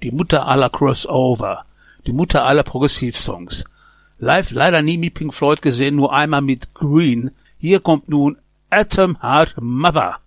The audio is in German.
die Mutter aller Crossover, die Mutter aller Progressivsongs. Live leider nie mit Pink Floyd gesehen, nur einmal mit Green. Hier kommt nun Atom Heart Mother.